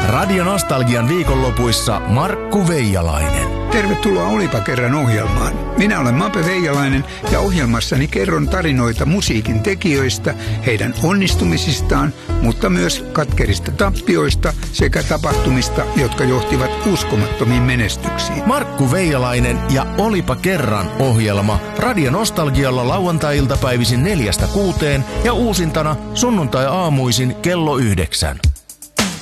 Radio Nostalgian viikonlopuissa Markku Veijalainen. Tervetuloa Olipa kerran ohjelmaan. Minä olen Mape Veijalainen ja ohjelmassani kerron tarinoita musiikin tekijöistä, heidän onnistumisistaan, mutta myös katkerista tappioista sekä tapahtumista, jotka johtivat uskomattomiin menestyksiin. Markku Veijalainen ja Olipa kerran ohjelma Radio Nostalgialla lauantai-iltapäivisin 4–6 ja uusintana sunnuntai-aamuisin kello 9.